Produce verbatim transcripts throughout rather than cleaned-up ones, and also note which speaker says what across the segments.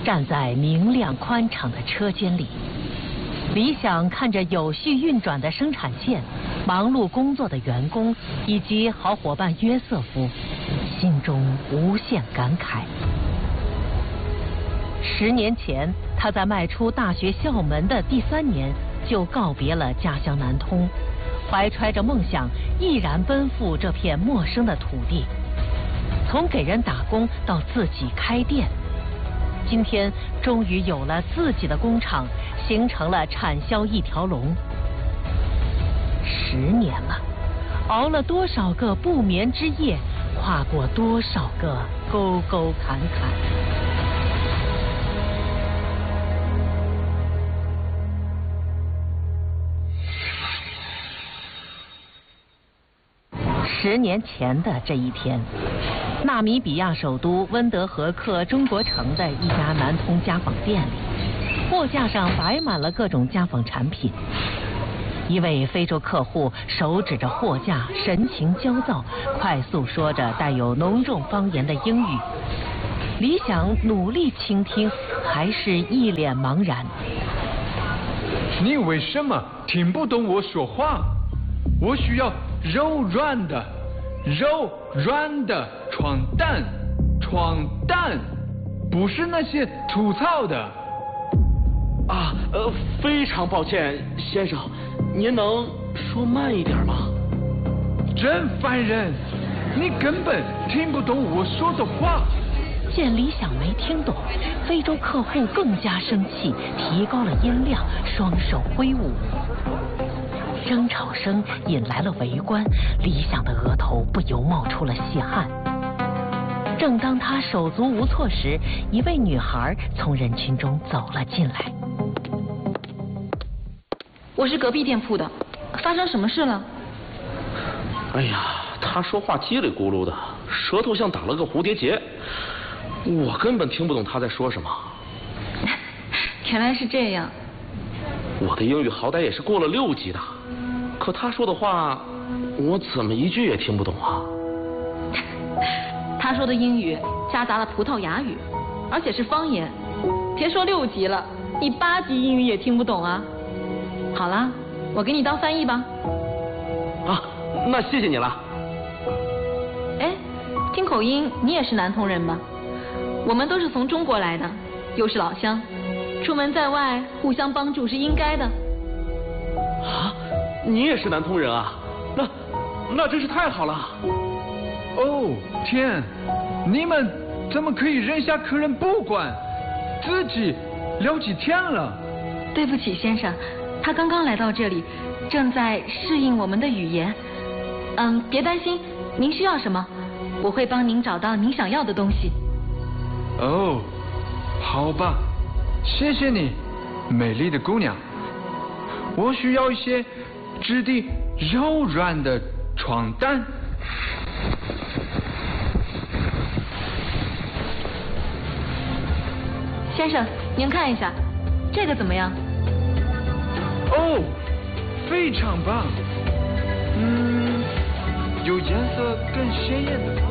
Speaker 1: 站在明亮宽敞的车间里，李想看着有序运转的生产线，忙碌工作的员工以及好伙伴约瑟夫，心中无限感慨。十年前，他在迈出大学校门的第三年，就告别了家乡南通，怀揣着梦想，毅然奔赴这片陌生的土地。从给人打工到自己开店，今天终于有了自己的工厂，形成了产销一条龙。十年了，熬了多少个不眠之夜，跨过多少个沟沟坎坎。十年前的这一天，纳米比亚首都温德河克中国城的一家南通家纺店里，货架上摆满了各种家纺产品。一位非洲客户手指着货架，神情焦躁，快速说着带有浓重方言的英语。李想努力倾听，还是一脸茫然。
Speaker 2: 你为什么听不懂我说话？我需要柔软的、柔软的床单，床单，不是那些粗糙的。
Speaker 3: 啊，呃，非常抱歉，先生，您能说慢一点吗？
Speaker 2: 真烦人，你根本听不懂我说的话。
Speaker 1: 见李想没听懂，非洲客户更加生气，提高了音量，双手挥舞。争吵声引来了围观，李想的额头不由冒出了细汗。正当他手足无措时，一位女孩从人群中走了进来。
Speaker 4: 我是隔壁店铺的，发生什么事了？
Speaker 3: 哎呀，他说话叽里咕噜的，舌头像打了个蝴蝶结，我根本听不懂他在说什么。
Speaker 4: 原来是这样。
Speaker 3: 我的英语好歹也是过了六级的，可他说的话，我怎么一句也听不懂啊？
Speaker 4: 他说的英语夹杂了葡萄牙语，而且是方言。别说六级了，你八级英语也听不懂啊。好啦，我给你当翻译吧。
Speaker 3: 啊，那谢谢你了。
Speaker 4: 哎，听口音你也是南通人吧？我们都是从中国来的，又是老乡，出门在外互相帮助是应该的。
Speaker 3: 啊，你也是南通人啊？那那真是太好了。
Speaker 2: 哦天，你们怎么可以扔下客人不管，自己聊起天了？
Speaker 4: 对不起先生，他刚刚来到这里，正在适应我们的语言。嗯，别担心，您需要什么，我会帮您找到您想要的东西。
Speaker 2: 哦，好吧，谢谢你，美丽的姑娘。我需要一些质地柔软的床单。
Speaker 4: 先生，您看一下，这个怎么样？
Speaker 2: 哦，非常棒。嗯，有颜色更鲜艳的。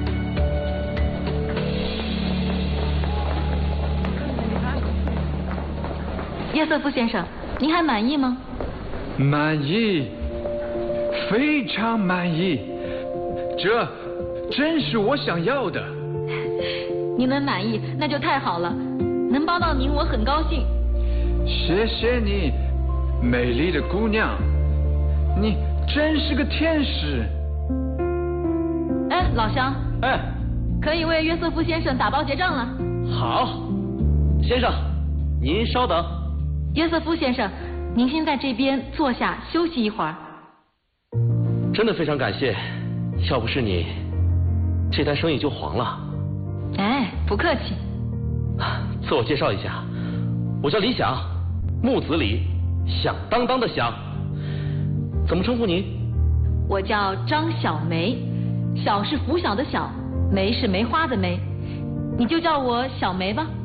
Speaker 4: 约瑟夫先生，您还满意吗？
Speaker 2: 满意，非常满意，这真是我想要的。
Speaker 4: 您能满意，那就太好了，能帮到您我很高兴。
Speaker 2: 谢谢你，美丽的姑娘，你真是个天使。
Speaker 4: 哎，老乡，
Speaker 3: 哎，
Speaker 4: 可以为约瑟夫先生打包结账了。
Speaker 3: 好，先生，您稍等。
Speaker 4: 约瑟夫先生，您先在这边坐下休息一会儿。
Speaker 3: 真的非常感谢，要不是你，这单生意就黄了。
Speaker 4: 哎，不客气。
Speaker 3: 自我介绍一下，我叫李想，木子李，响当当的响。怎么称呼您？
Speaker 4: 我叫张小梅，小是拂晓的晓，梅是梅花的梅，你就叫我小梅吧。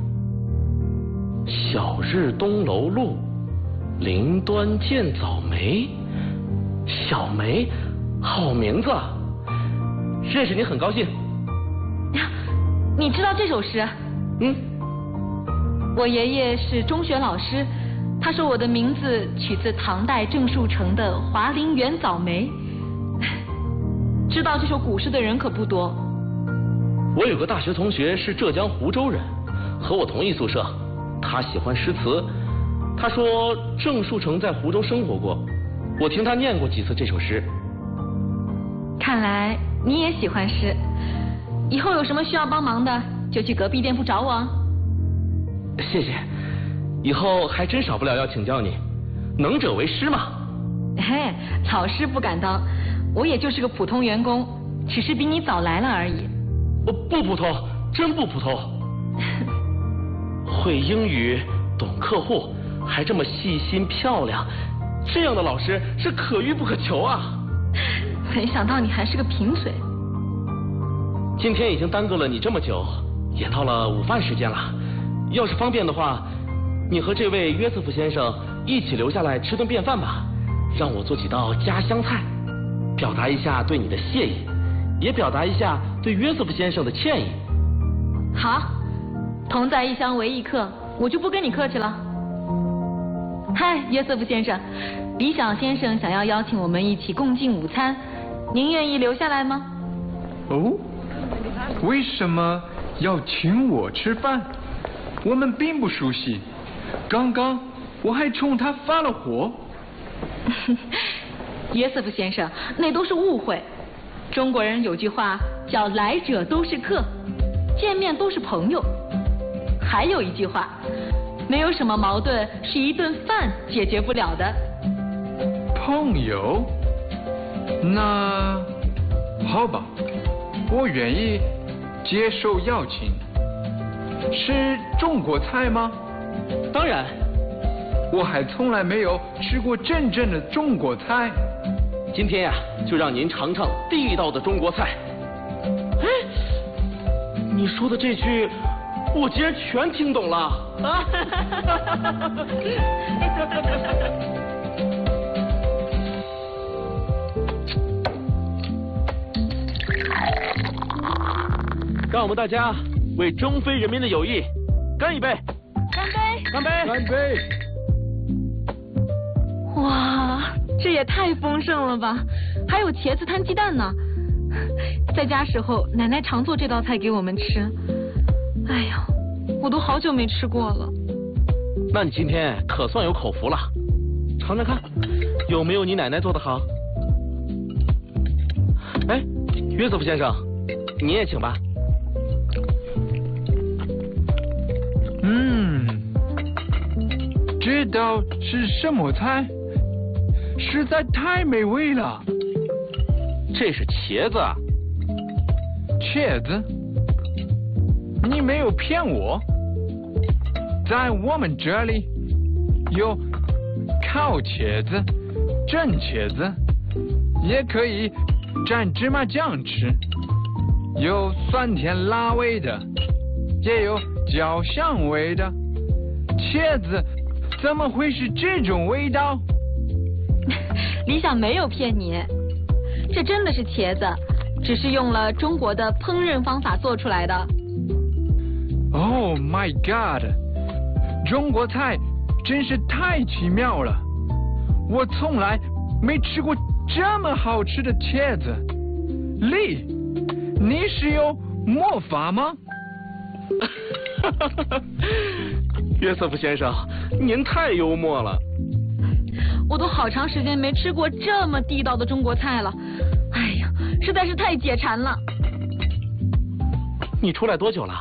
Speaker 3: 小日东楼路，林端见早梅。小梅，好名字，认识你很高兴。
Speaker 4: 你知道这首诗？
Speaker 3: 嗯，
Speaker 4: 我爷爷是中学老师，他说我的名字取自唐代郑树成的《华林园早梅》。知道这首古诗的人可不多。
Speaker 3: 我有个大学同学是浙江湖州人，和我同一宿舍。他喜欢诗词，他说郑树成在湖州生活过，我听他念过几次这首诗。
Speaker 4: 看来你也喜欢诗，以后有什么需要帮忙的，就去隔壁店铺找我。
Speaker 3: 谢谢，以后还真少不了要请教你。能者为师嘛。
Speaker 4: 嘿，老师不敢当，我也就是个普通员工，只是比你早来了而已。
Speaker 3: 不普通，真不普通。会英语，懂客户，还这么细心漂亮，这样的老师是可遇不可求啊。
Speaker 4: 没想到你还是个贫嘴。
Speaker 3: 今天已经耽搁了你这么久，也到了午饭时间了。要是方便的话，你和这位约瑟夫先生一起留下来吃顿便饭吧，让我做几道家乡菜，表达一下对你的谢意，也表达一下对约瑟夫先生的歉意。
Speaker 4: 好，同在异乡为异客，我就不跟你客气了。嗨，约瑟夫先生，李想先生想要邀请我们一起共进午餐，您愿意留下来吗？
Speaker 2: 哦，为什么要请我吃饭？我们并不熟悉，刚刚我还冲他发了火。
Speaker 4: 约瑟夫先生，那都是误会。中国人有句话叫来者都是客，见面都是朋友。还有一句话，没有什么矛盾是一顿饭解决不了的。
Speaker 2: 朋友？那好吧，我愿意接受邀请。是中国菜吗？
Speaker 3: 当然。
Speaker 2: 我还从来没有吃过真正的中国菜。
Speaker 3: 今天呀、啊，就让您尝尝地道的中国菜。哎，你说的这句，我竟然全听懂了啊！让我们大家为中非人民的友谊干一杯！
Speaker 4: 干杯！
Speaker 3: 干杯！
Speaker 2: 干杯！
Speaker 4: 哇，这也太丰盛了吧！还有茄子摊鸡蛋呢。在家时候，奶奶常做这道菜给我们吃。哎呀，我都好久没吃过了。
Speaker 3: 那你今天可算有口福了，尝尝看，有没有你奶奶做的好？哎，约瑟夫先生，你也请吧。
Speaker 2: 嗯，这道是什么菜？实在太美味了。
Speaker 3: 这是茄子。
Speaker 2: 茄子？你没有骗我。在我们这里有烤茄子、蒸茄子，也可以蘸芝麻酱吃，有酸甜辣味的，也有焦香味的。茄子怎么会是这种味道？
Speaker 4: 李想没有骗你，这真的是茄子，只是用了中国的烹饪方法做出来的。
Speaker 2: Oh my god！ 中国菜真是太奇妙了，我从来没吃过这么好吃的茄子。丽，你是有魔法吗？
Speaker 3: 约瑟夫先生，您太幽默了。
Speaker 4: 我都好长时间没吃过这么地道的中国菜了，哎呀，实在是太解馋了。
Speaker 3: 你出来多久了？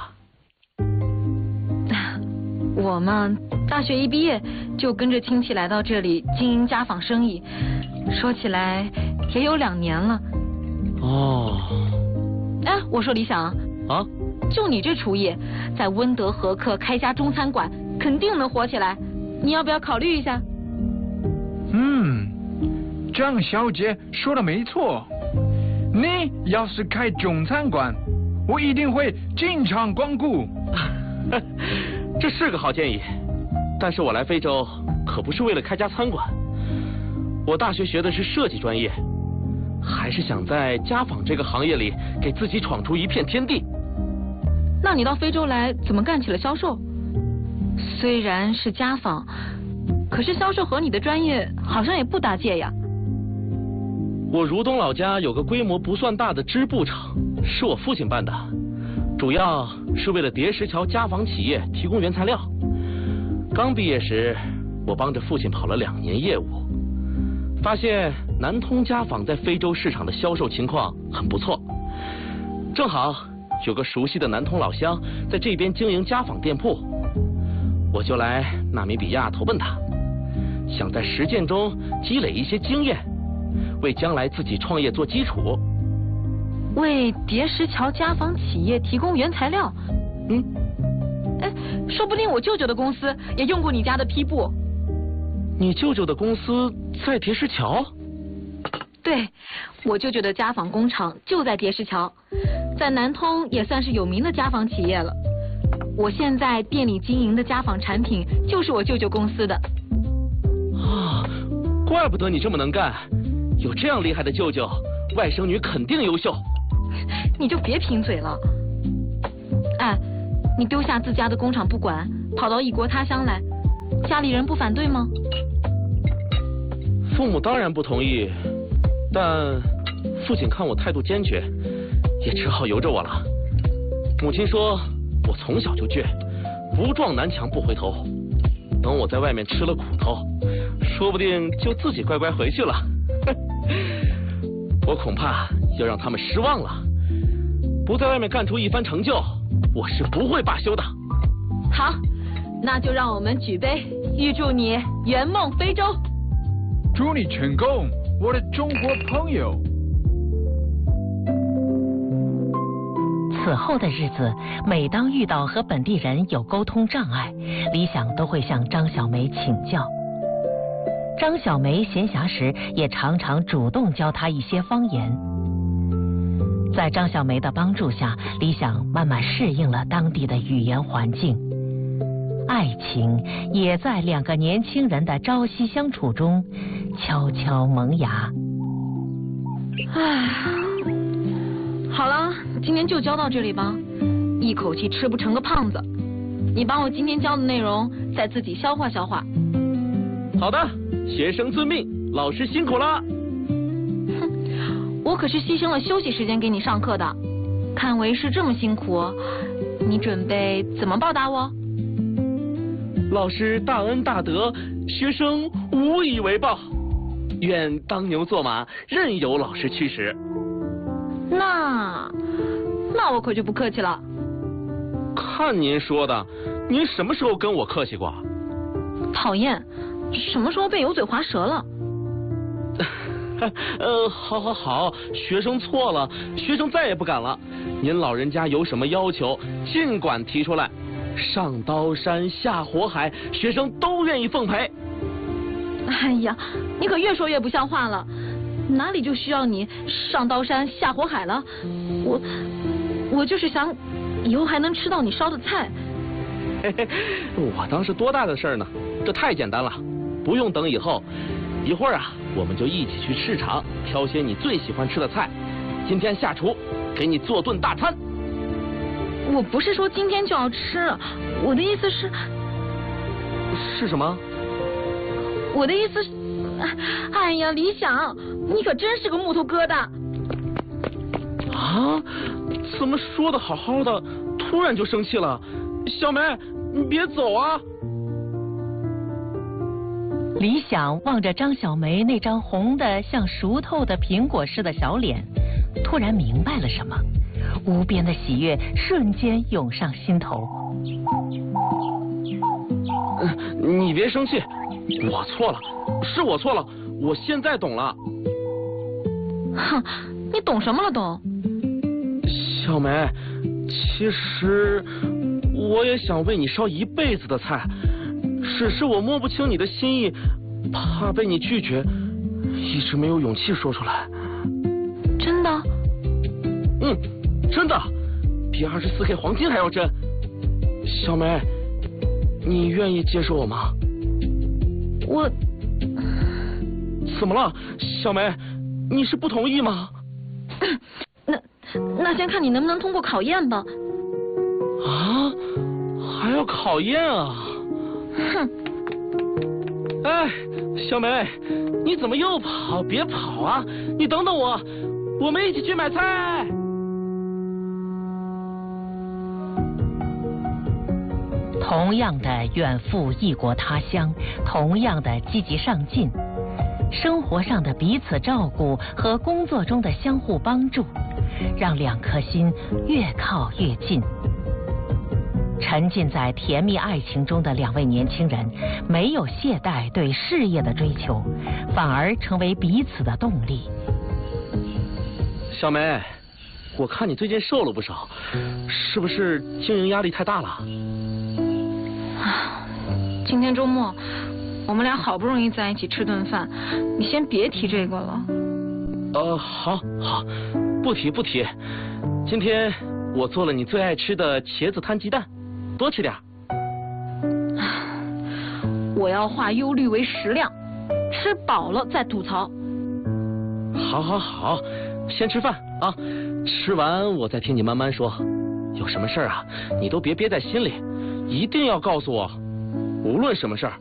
Speaker 4: 我嘛，大学一毕业就跟着亲戚来到这里经营家纺生意，说起来也有两年了。
Speaker 3: 哦。
Speaker 4: 哎，我说李想
Speaker 3: 啊，
Speaker 4: 就你这厨艺，在温德和克开家中餐馆肯定能火起来，你要不要考虑一下？
Speaker 2: 嗯，张小姐说的没错，你要是开中餐馆，我一定会经常光顾。
Speaker 3: 这是个好建议，但是我来非洲可不是为了开家餐馆，我大学学的是设计专业，还是想在家纺这个行业里给自己闯出一片天地。
Speaker 4: 那你到非洲来怎么干起了销售？ 虽然是家访，可是销售和你的专业好像也不搭界呀。
Speaker 3: 我如东老家有个规模不算大的织布厂，是我父亲办的，主要是为了叠石桥家纺企业提供原材料。刚毕业时，我帮着父亲跑了两年业务，发现南通家纺在非洲市场的销售情况很不错。正好有个熟悉的南通老乡在这边经营家纺店铺，我就来纳米比亚投奔他，想在实践中积累一些经验，为将来自己创业做基础。
Speaker 4: 为叠石桥家纺企业提供原材料？
Speaker 3: 嗯，
Speaker 4: 哎，说不定我舅舅的公司也用过你家的坯布。
Speaker 3: 你舅舅的公司在叠石桥？
Speaker 4: 对，我舅舅的家纺工厂就在叠石桥，在南通也算是有名的家纺企业了。我现在店里经营的家纺产品就是我舅舅公司的。
Speaker 3: 啊，怪不得你这么能干，有这样厉害的舅舅，外甥女肯定优秀。
Speaker 4: 你就别贫嘴了。哎，你丢下自家的工厂不管，跑到异国他乡来，家里人不反对吗？
Speaker 3: 父母当然不同意，但父亲看我态度坚决，也只好由着我了。母亲说我从小就倔，不撞南墙不回头，等我在外面吃了苦头，说不定就自己乖乖回去了。我恐怕要让他们失望了，不在外面干出一番成就，我是不会罢休的。
Speaker 4: 好，那就让我们举杯，预祝你圆梦非洲。
Speaker 2: 祝你成功，我的中国朋友。
Speaker 1: 此后的日子，每当遇到和本地人有沟通障碍，李想都会向张小梅请教。张小梅闲暇时也常常主动教她一些方言。在张小梅的帮助下，李想慢慢适应了当地的语言环境，爱情也在两个年轻人的朝夕相处中悄悄萌芽。
Speaker 4: 唉，好了，今天就教到这里吧，一口气吃不成个胖子。你把我今天教的内容再自己消化消化。
Speaker 3: 好的，学生遵命，老师辛苦了。
Speaker 4: 哼，我可是牺牲了休息时间给你上课的，看为师这么辛苦，你准备怎么报答我？
Speaker 3: 老师大恩大德，学生无以为报，愿当牛做马，任由老师驱使。
Speaker 4: 那那我可就不客气了。
Speaker 3: 看您说的，您什么时候跟我客气过？
Speaker 4: 讨厌，什么时候被油嘴滑舌了？
Speaker 3: 呃，好好好，学生错了，学生再也不敢了。您老人家有什么要求，尽管提出来，上刀山下火海，学生都愿意奉陪。
Speaker 4: 哎呀，你可越说越不像话了，哪里就需要你上刀山下火海了？我我就是想以后还能吃到你烧的菜。
Speaker 3: 嘿嘿，我当是多大的事儿呢？这太简单了，不用等以后。一会儿啊，我们就一起去市场挑些你最喜欢吃的菜。今天下厨给你做顿大餐。
Speaker 4: 我不是说今天就要吃，我的意思是……
Speaker 3: 是什么？
Speaker 4: 我的意思是……哎呀，李想，你可真是个木头疙瘩！
Speaker 3: 啊？怎么说的好好的，突然就生气了？小梅，你别走啊！
Speaker 1: 李想望着张小梅那张红的像熟透的苹果似的小脸，突然明白了什么，无边的喜悦瞬间涌上心头。
Speaker 3: 呃、你别生气，我错了，是我错了，我现在懂了。
Speaker 4: 哼，你懂什么了都？
Speaker 3: 小梅，其实我也想为你烧一辈子的菜，只是我摸不清你的心意，怕被你拒绝，一直没有勇气说出来。
Speaker 4: 真的？
Speaker 3: 嗯，真的，比二十四 K 黄金还要真。小梅，你愿意接受我吗？
Speaker 4: 我……
Speaker 3: 怎么了，小梅？你是不同意吗？
Speaker 4: 那那先看你能不能通过考验吧。
Speaker 3: 啊，还要考验啊？
Speaker 4: 哼！
Speaker 3: 哎，小梅，你怎么又跑？别跑啊！你等等我，我们一起去买菜。
Speaker 1: 同样的远赴异国他乡，同样的积极上进，生活上的彼此照顾和工作中的相互帮助，让两颗心越靠越近。沉浸在甜蜜爱情中的两位年轻人，没有懈怠对事业的追求，反而成为彼此的动力。
Speaker 3: 小梅，我看你最近瘦了不少，是不是经营压力太大了？
Speaker 4: 啊，今天周末，我们俩好不容易在一起吃顿饭，你先别提这个了。
Speaker 3: 呃，好，好，不提不提。今天我做了你最爱吃的茄子摊鸡蛋，多吃点。
Speaker 4: 我要化忧虑为食量，吃饱了再吐槽。
Speaker 3: 好，好，好，先吃饭啊，吃完我再听你慢慢说。有什么事儿啊，你都别憋在心里，一定要告诉我，无论什么事儿。